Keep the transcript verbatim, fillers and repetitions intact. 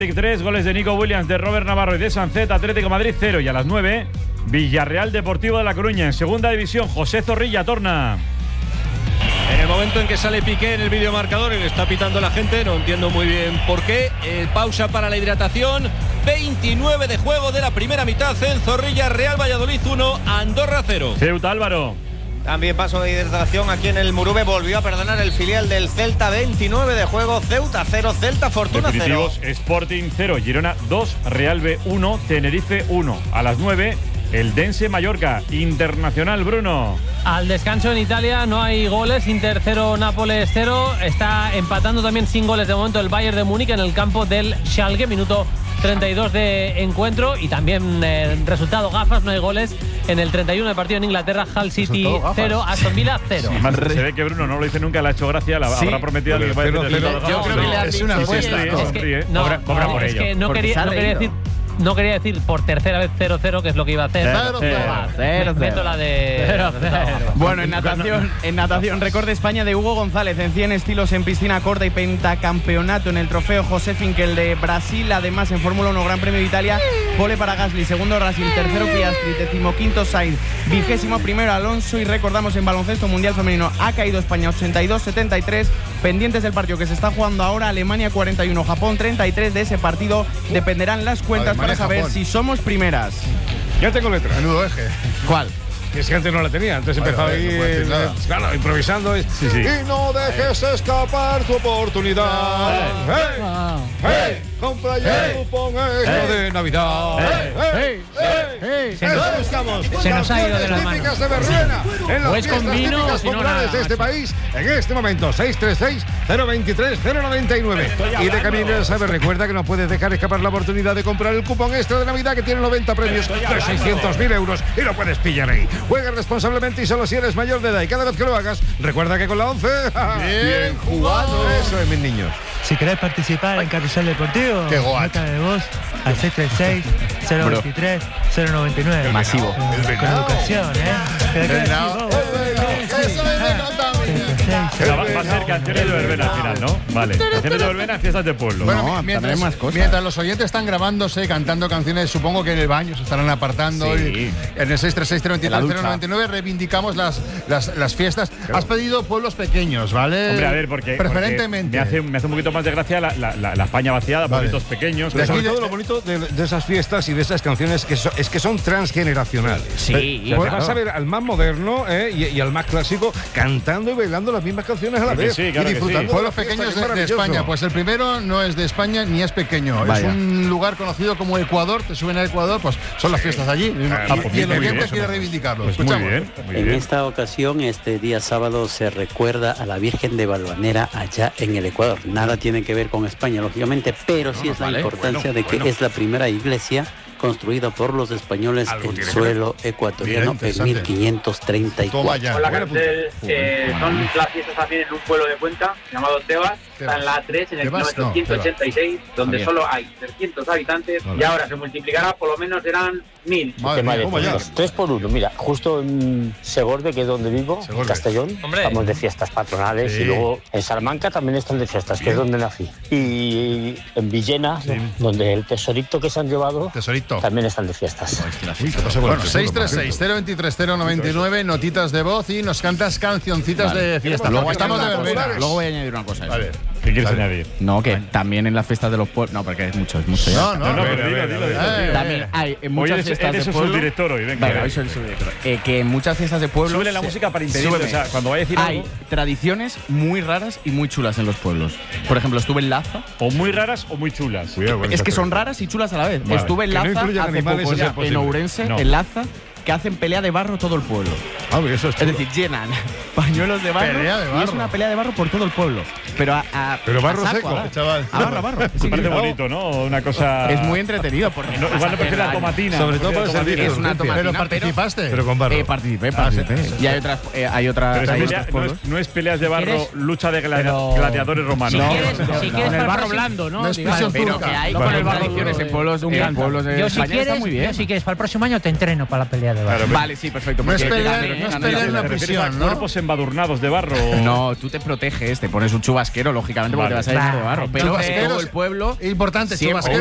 tres goles de Nico Williams, de Robert Navarro y de Sancet. Atlético Madrid cero. Y a las nueve, Villarreal Deportivo de La Coruña. En segunda división, José Zorrilla Torna. En el momento en que sale Piqué en el videomarcador y le está pitando la gente, no entiendo muy bien por qué. Eh, pausa para la hidratación. veintinueve de juego de la primera mitad en Zorrilla. Real Valladolid uno, Andorra cero. Ceuta, Álvaro. También paso de hidratación aquí en el Murube. Volvió a perdonar el filial del Celta. veintinueve de juego. Ceuta cero, Celta Fortuna cero. Definitivos, Sporting cero, Girona dos, Real B uno, Tenerife uno. A las nueve, el Dense Mallorca. Internacional, Bruno. Al descanso en Italia no hay goles. Inter cero, Nápoles cero. Está empatando también sin goles de momento el Bayern de Múnich en el campo del Schalke. Minuto treinta y dos de encuentro. Y también eh, resultado gafas, no hay goles. En el treinta y uno de partido en Inglaterra, Hull City cero, Aston Villa cero. Sí, más, se ve que Bruno no lo dice nunca, le ha hecho gracia, la sí. habrá prometido que va a decir el Yo creo que le es una apuesta. Es que, no, cobra, cobra por es ello. Que no quería, no quería decir... No quería decir por tercera vez cero cero, que es lo que iba a hacer. cero cero. Meto la de cero cero. Bueno, en natación, en natación, récord de España de Hugo González en cien estilos en piscina corta y pentacampeonato en el trofeo José Finkel de Brasil. Además, en Fórmula uno, Gran Premio de Italia, pole para Gasly, segundo Brasil, tercero Piastri, decimoquinto Sainz, vigésimo primero Alonso. Y recordamos, en baloncesto mundial femenino ha caído España ochenta y dos setenta y tres. Pendientes del partido que se está jugando ahora, Alemania cuarenta y uno, Japón treinta y tres. De ese partido dependerán las cuentas para saber Japón. Si somos primeras. Ya tengo letra. Menudo eje. ¿Cuál? Que si antes no la tenía, antes empezaba ahí eh, claro, improvisando. Sí, sí. Y no dejes escapar tu oportunidad. ¡Hey! ¡Hey! hey. Compra ya el cupón extra de Navidad. ¡Hey! ¡Hey! ¡Hey! Se nos, buscamos. Se nos ha ido de las manos. De Berruena, en las pues fiestas con vino, típicas si no populares nada, de este macho. país, en este momento, seis tres seis, cero dos tres, cero nueve nueve. Y de camino ya sabes, recuerda que no puedes dejar escapar la oportunidad de comprar el cupón extra de Navidad, que tiene noventa premios de seiscientos mil euros y lo puedes pillar ahí. Juega responsablemente y solo si eres mayor de edad. Y cada vez que lo hagas, recuerda que con la once... ¡Bien jugado! Eso es, mis niños. Si querés participar en Carrusel Deportivo, ¡qué guay! nota de voz al seis tres seis, cero dos tres, cero nueve nueve. Masivo. Eh, con educación, ¿eh? Eso es de Va, va a ser canciones de verbena al final, ¿no? Vale. Canciones de verbena, fiestas de pueblo. Bueno, no, mientras, más cosas. mientras los oyentes están grabándose, cantando canciones, supongo que en el baño se estarán apartando. Sí. Y en el seis tres seis, cero dos tres, cero nueve nueve reivindicamos las, las, las fiestas. Claro. Has pedido pueblos pequeños, ¿vale? Hombre, a ver, porque, preferentemente. Porque me, hace, me hace un poquito más de gracia la, la, la, la España vaciada, vale. Pueblitos pequeños. Pero sobre todo lo bonito de, de esas fiestas y de esas canciones que so, es que son transgeneracionales. Sí, pues claro. Vas a ver al más moderno eh, y, y al más clásico cantando y bailando las mismas canciones a la vez. Sí, claro y disfrutando. sí. Pueblos pequeños de, de España. Pues el primero no es de España ni es pequeño. Vaya. Es un lugar conocido como Ecuador. Te suben a Ecuador, pues son las fiestas allí. Ah, y, y el oyente quiere reivindicarlo. Pues Escuchamos. Muy bien, muy en bien. esta ocasión, este día sábado, se recuerda a la Virgen de Valvanera allá en el Ecuador. Nada tiene que ver con España, lógicamente, pero sí no, es la vale. importancia bueno, de que bueno. es la primera iglesia construida por los españoles en suelo ecuatoriano en mil quinientos treinta y cuatro. Con la cárcel, eh, son las fiestas también en un pueblo de Cuenca llamado Tebas. Está en la A tres, en el kilómetro no, ciento ochenta y seis, Tebas. Donde solo hay trescientos habitantes. Vale. Y ahora se multiplicará, por lo menos serán mil. Madre mía, pues, tres por uno. Mira, justo en Segorbe, que es donde vivo, Segorbe. En Castellón, Hombre. estamos de fiestas patronales. Sí. Y luego en Salamanca también están de fiestas, que Bien. es donde nací. Y en Villena, sí. donde el tesorito que se han llevado, tesorito. también están de fiestas. Bueno, seis tres seis, cero dos tres, cero nueve nueve, notitas de voz y nos cantas cancioncitas vale. de fiesta. Luego, estamos de verbena. Luego voy a añadir una cosa. A ver. ¿Qué quieres vale. añadir? No, que también en las fiestas de los pueblos. No, porque es mucho, es mucho. No, no, no, no, no, pero dilo, dilo, dilo. También hay en muchas hoy fiestas eres de un pueblo. subdirector hoy, venga. Venga, hoy soy el subdirector. Eh, que en muchas fiestas de pueblo. Súbele la música para impedir. O sea, cuando vaya a decir hay algo. tradiciones muy raras y muy chulas en los pueblos. Por ejemplo, estuve en Laza. O muy raras o muy chulas. Cuidado, es que son raras y chulas a la vez. Vale. Estuve en Laza no hace poco ya, en Ourense, no. en Laza, que hacen pelea de barro todo el pueblo. Ah, eso es, es decir, llenan pañuelos de barro, pelea de barro. Y es una pelea de barro por todo el pueblo. Pero a, a Pero barro a saco, seco, a, chaval. A barro, a barro. Sí, parece bonito, ¿no? Una cosa. Es muy entretenido porque no, igual no prefiero la tomatina. Sobre todo para el servicio. Es una tomatina. Pero participaste. Pero con barro. Eh, participé, participé. Ah, sí, sí. Y hay otras, eh, hay otras. Pero hay pelea, no, es, no es peleas de barro, lucha de gladi gladiadores romanos. Si no, quieres, no, si no, quieres no, el barro blando, ¿no? No es prisión pero turca. que hay no con con el el barro tradiciones en pueblos, en pueblos de yo España si quieres, está muy bien. Yo si quieres para el próximo año te entreno para la pelea de de barro. Claro, Vale, sí, perfecto. No es porque- pelear, pero no es no, pelear no, en la ¿Te refieres prisión, a ¿no? cuerpos embadurnados de barro? o- No, tú te proteges, te pones un chubasquero, lógicamente, porque Vale. te vas a llenar de barro. Pero Entonces- todo el pueblo Importante, siempre- chubasquero.